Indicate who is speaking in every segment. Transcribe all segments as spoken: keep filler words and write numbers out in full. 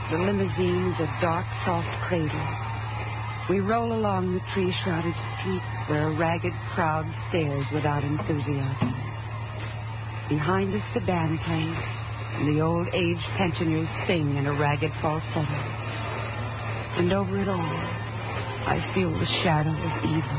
Speaker 1: The limousine is a dark, soft cradle. We roll along the tree-shrouded street where a ragged crowd stares without enthusiasm. Behind us, the band plays, and the old age pensioners sing in a ragged falsetto. And over it all, I feel the shadow of evil.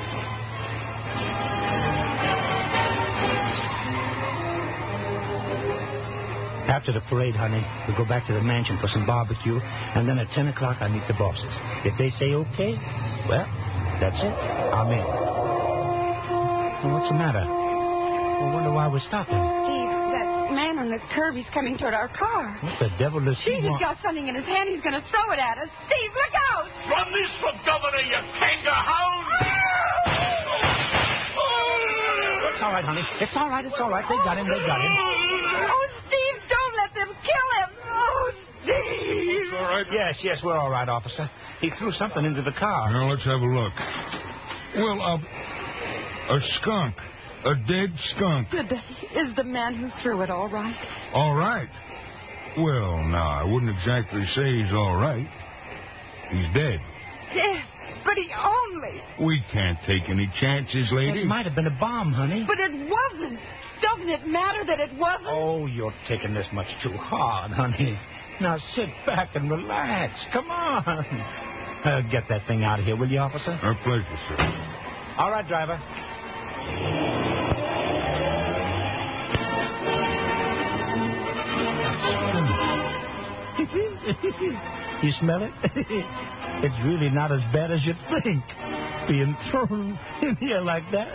Speaker 2: After the parade, honey, we go back to the mansion for some barbecue, and then at ten o'clock I meet the bosses. If they say okay, well, that's it. I'm in. Well, what's the matter? I wonder why we're stopping.
Speaker 1: Steve, that man on the curb, he's coming toward our car.
Speaker 2: What the devil does he
Speaker 1: Steve, he's
Speaker 2: want?
Speaker 1: got something in his hand. He's going to throw it at us. Steve, look out!
Speaker 3: Run this for governor, you kangaroo hound!
Speaker 2: It's all right, honey. It's all right. It's all right. They got him. They got him.
Speaker 1: Oh, Steve, don't let them kill him. Oh, Steve.
Speaker 3: All right.
Speaker 2: Yes, yes, we're all right, officer. He threw something into the car.
Speaker 3: Now, let's have a look. Well, uh, a skunk. A dead skunk.
Speaker 1: Good. Is the man who threw it all right?
Speaker 3: All right. Well, now, I wouldn't exactly say he's all right. He's dead.
Speaker 1: Yes, but he only...
Speaker 3: We can't take any chances, lady.
Speaker 2: It might have been a bomb, honey.
Speaker 1: But it wasn't. Doesn't it matter that it wasn't?
Speaker 2: Oh, you're taking this much too hard, honey. Now sit back and relax. Come on. Uh, get that thing out of here, will you, officer?
Speaker 3: Our pleasure, sir.
Speaker 2: All right, driver. You smell it? It's really not as bad as you'd think, being thrown in here like that.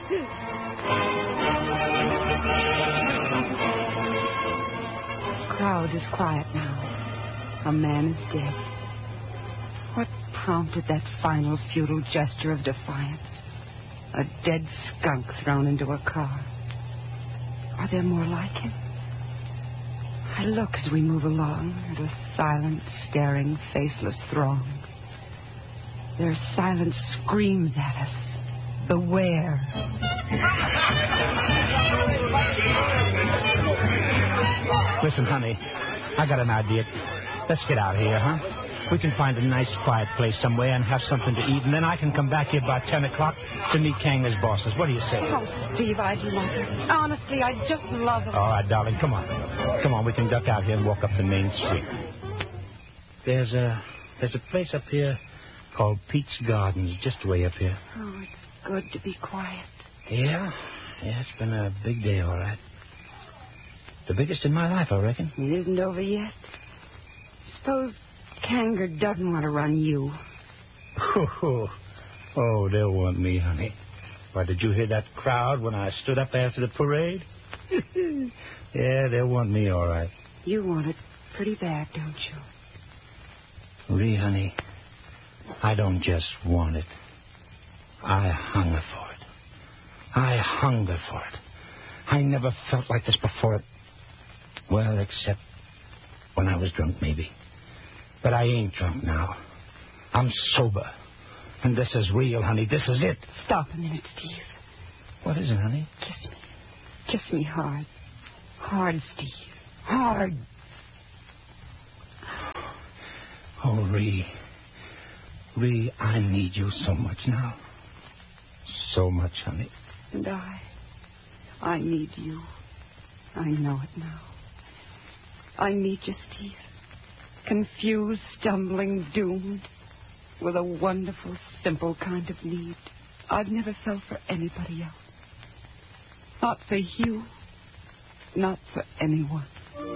Speaker 1: The crowd is quiet now. A man is dead. What prompted that final futile gesture of defiance? A dead skunk thrown into a car. Are there more like him? I look as we move along at a silent, staring, faceless throng. Their silence screams at us. Beware.
Speaker 2: Listen, honey, I got an idea. Let's get out of here, huh? We can find a nice, quiet place somewhere and have something to eat, and then I can come back here by ten o'clock to meet Kanger's bosses. What do you say?
Speaker 1: Oh, Steve, I'd love it. Honestly, I'd just love it.
Speaker 2: All right, darling, come on. Come on, we can duck out here and walk up the main street. There's a, there's a place up here called Pete's Gardens, just way up here.
Speaker 1: Oh, it's good to be quiet.
Speaker 2: Yeah? Yeah, it's been a big day, all right. The biggest in my life, I reckon.
Speaker 1: It isn't over yet. Suppose Kanger doesn't want to run you.
Speaker 2: Oh, oh, they'll want me, honey. Why, did you hear that crowd when I stood up after the parade? Yeah, they'll want me, all right.
Speaker 1: You want it pretty bad, don't you?
Speaker 2: Lee, honey, I don't just want it. I hunger for it. I hunger for it. I never felt like this before. Well, except when I was drunk, maybe. But I ain't drunk now. I'm sober. And this is real, honey. This is it.
Speaker 1: Stop a minute, Steve.
Speaker 2: What is it, honey?
Speaker 1: Kiss me. Kiss me hard. Hard, Steve. Hard.
Speaker 2: Oh, Ree. Ree, I need you so much now. So much, honey.
Speaker 1: And I... I need you. I know it now. I need you, Steve. Confused, stumbling, doomed. With a wonderful, simple kind of need I've never felt for anybody else. Not for you. Not for anyone.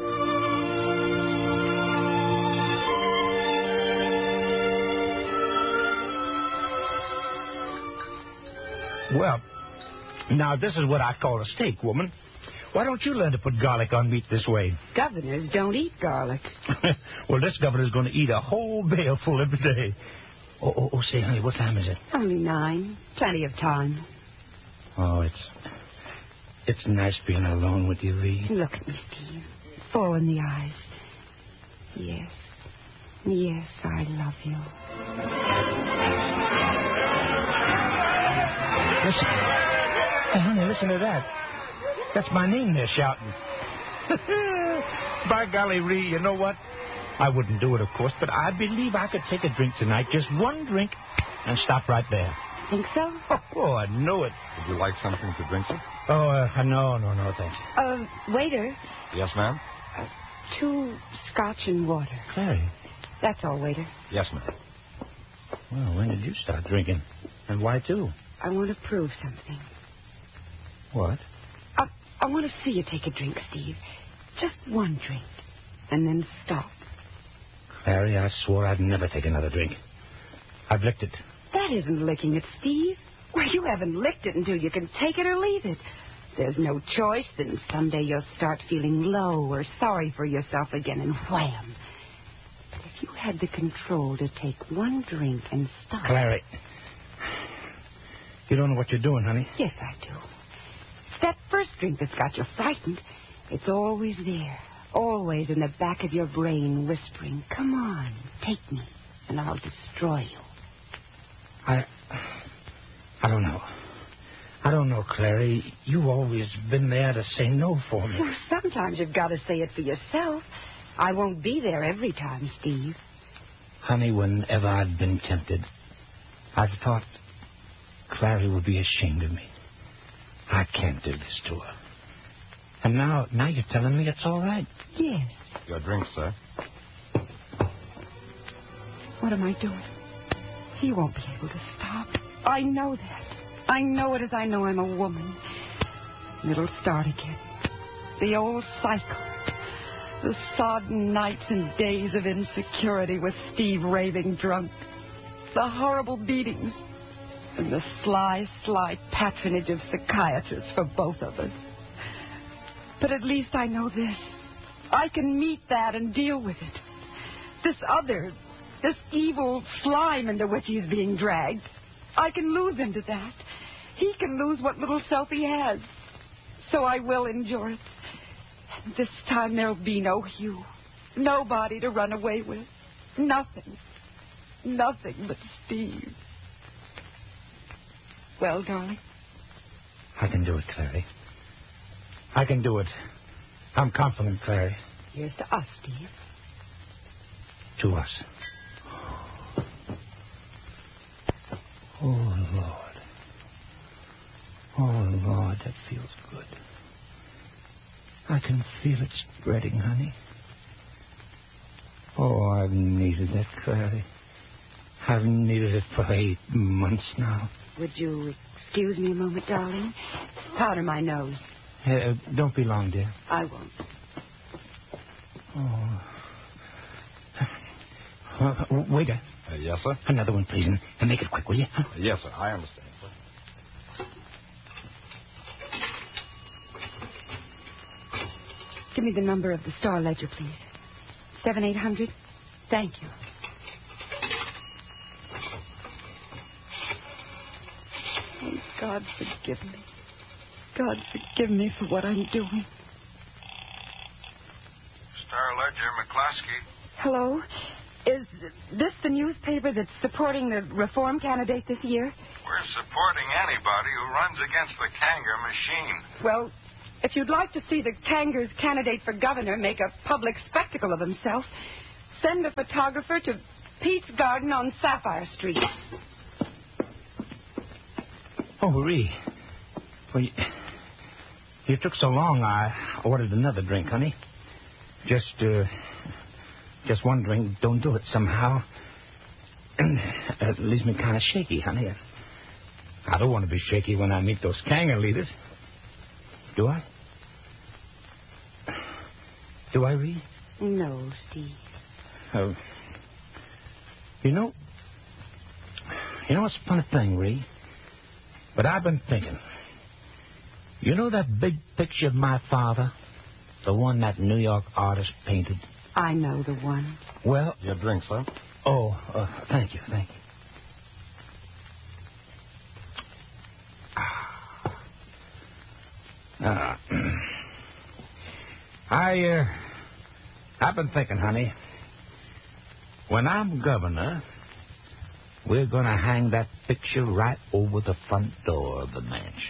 Speaker 2: Well, now this is what I call a steak, woman. Why don't you learn to put garlic on meat this way?
Speaker 1: Governors don't eat garlic.
Speaker 2: Well, this governor's going to eat a whole bale full every day. Oh, oh, oh, say, honey, what time is it?
Speaker 1: Only nine. Plenty of time.
Speaker 2: Oh, it's... It's nice being alone with you, Lee.
Speaker 1: Look at me, Steve. Full in the eyes. Yes. Yes, I love you.
Speaker 2: Listen. Hey, honey, listen to that. That's my name they're shouting. By golly, Ree, you know what? I wouldn't do it, of course, but I believe I could take a drink tonight, just one drink, and stop right there.
Speaker 1: Think so?
Speaker 2: Oh, oh I know it.
Speaker 3: Would you like something to drink, sir?
Speaker 2: Oh, uh, no, no, no, thanks.
Speaker 1: Uh, waiter,
Speaker 3: Yes, ma'am?
Speaker 1: two scotch and water.
Speaker 2: Clary.
Speaker 1: That's all, waiter.
Speaker 3: Yes, ma'am.
Speaker 2: Well, when did you start drinking? And why, too?
Speaker 1: I want to prove something.
Speaker 2: What?
Speaker 1: I, I want to see you take a drink, Steve. Just one drink. And then stop.
Speaker 2: Clary, I swore I'd never take another drink. I've licked it.
Speaker 1: That isn't licking it, Steve. Well, you haven't licked it until you can take it or leave it. There's no choice, then someday you'll start feeling low or sorry for yourself again, and wham. But if you had the control to take one drink and stop...
Speaker 2: Clary, you don't know what you're doing, honey.
Speaker 1: Yes, I do. It's that first drink that's got you frightened. It's always there, always in the back of your brain, whispering, come on, take me, and I'll destroy you.
Speaker 2: I... I don't know. I don't know, Clary. You've always been there to say no for me.
Speaker 1: Well, sometimes you've got to say it for yourself. I won't be there every time, Steve.
Speaker 2: Honey, whenever I've been tempted, I've thought Clary would be ashamed of me. I can't do this to her. And now, now you're telling me it's all right.
Speaker 1: Yes.
Speaker 3: Your drink, sir.
Speaker 1: What am I doing? He won't be able to stop. I know that. I know it as I know I'm a woman. And it'll start again. The old cycle. The sodden nights and days of insecurity with Steve raving drunk. The horrible beatings. And the sly, sly patronage of psychiatrists for both of us. But at least I know this. I can meet that and deal with it. This other, this evil slime into which he's being dragged. I can lose him to that. He can lose what little self he has. So I will endure it. And this time there'll be no Hugh. Nobody to run away with. Nothing. Nothing but Steve. Well, darling?
Speaker 2: I can do it, Clary. I can do it. I'm confident, Clary.
Speaker 1: Here's to us, Steve.
Speaker 2: To us. Oh, Lord. Oh, Lord, that feels good. I can feel it spreading, honey. Oh, I've needed that, Clary. I've needed it for eight months now.
Speaker 1: Would you excuse me a moment, darling? Powder my nose.
Speaker 2: Uh, don't be long, dear.
Speaker 1: I won't.
Speaker 2: Oh. Uh, waiter.
Speaker 3: Uh, yes, sir?
Speaker 2: Another one, please, and, and make it quick, will you? Huh?
Speaker 3: Uh, yes, sir. I understand, sir.
Speaker 1: Give me the number of the Star Ledger, please. Seven eight hundred. Thank you. Oh, God forgive me. God forgive me for what I'm doing.
Speaker 4: Star Ledger, McCloskey.
Speaker 1: Hello? Is this the newspaper that's supporting the reform candidate this year?
Speaker 4: We're supporting anybody who runs against the Kanger machine.
Speaker 1: Well, if you'd like to see the Kanger's candidate for governor make a public spectacle of himself, send a photographer to Pete's Garden on Sapphire Street.
Speaker 2: Oh, Marie. Well, you, you took so long, I ordered another drink, honey. Just, uh, just one drink. Don't do it somehow. It leaves me kind of shaky, honey. I don't want to be shaky when I meet those Kanger leaders. Do I? Do I, Ree?
Speaker 1: No, Steve.
Speaker 2: Oh. You know, you know, it's a funny thing, Ree. But I've been thinking. You know that big picture of my father? The one that New York artist painted?
Speaker 1: I know the one.
Speaker 2: Well...
Speaker 3: Your drink, sir?
Speaker 2: Oh, uh, thank you, thank you. Uh, I, uh, I've been thinking, honey, when I'm governor, we're going to hang that picture right over the front door of the mansion.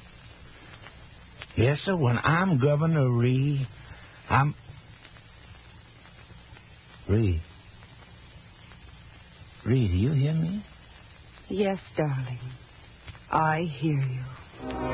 Speaker 2: Yes, sir, when I'm Governor Ree, I'm... Ree. Ree, do you hear me?
Speaker 1: Yes, darling. I hear you.